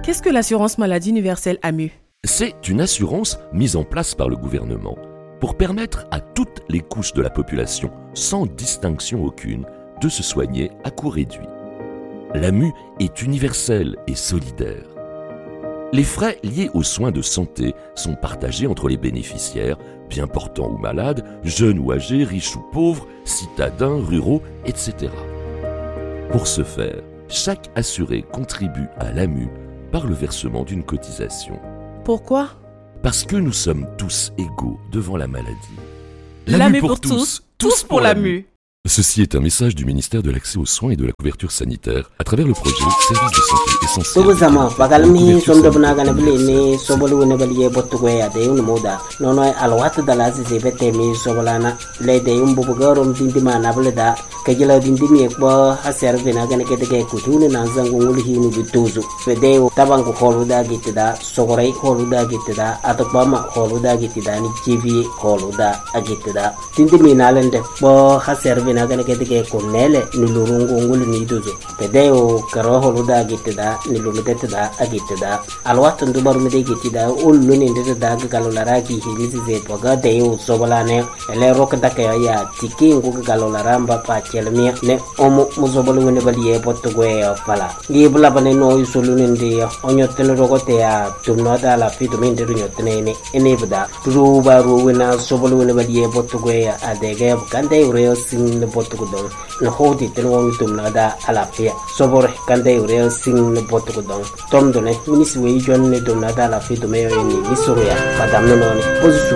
Qu'est-ce que l'assurance maladie universelle AMU ? C'est une assurance mise en place par le gouvernement pour permettre à toutes les couches de la population, sans distinction aucune, de se soigner à coût réduit. L'AMU est universelle et solidaire. Les frais liés aux soins de santé sont partagés entre les bénéficiaires, bien portants ou malades, jeunes ou âgés, riches ou pauvres, citadins, ruraux, etc. Pour ce faire, chaque assuré contribue à l'AMU par le versement d'une cotisation. Pourquoi ? Parce que nous sommes tous égaux devant la maladie. L'AMU pour tous, tous pour l'AMU. Ceci est un message du ministère de l'Accès aux soins et de la couverture sanitaire à travers le projet Service de santé essentiel. Sobuzama bagalmi sondobna gana blini sobolu ne baliye bottugo ya de un moda nono alwat dala se bete mi sobolana le de un bubugarom dindima na bleda kajila dindimi ekbo haser bina gana kete kutuni na zangu ngul hinu bituzu fede tabangu holuda gitida sogorai holuda gitida atokbama holuda gitida ni jivi holuda agitida dindimi na lende bo haser naga kete konele ni lurungu ngul ni duzo pedeo karo holuda gitida ni lumedetida agitida alwatun dubar mede gitida ullu ni ndeda galolara ki hilisi ze poga deo sobolane ele rok dake ya tiki ngu galolara mba pa chelmi ne omo muzobolu ne baliye potugwe pala ngibla bane no yusulu ndi onyoten rogote ya tumnoda la fitu minde nyotene ne enebda ruba ruwena sobolu ne baliye potugwe adege kande ureo sin Portugal na hodi tenwon tumnada alafia sobor kande ure sing ne Portugal tom done minisi we jon ne tumnada alafia to meyo ni misuria padam no ne posisu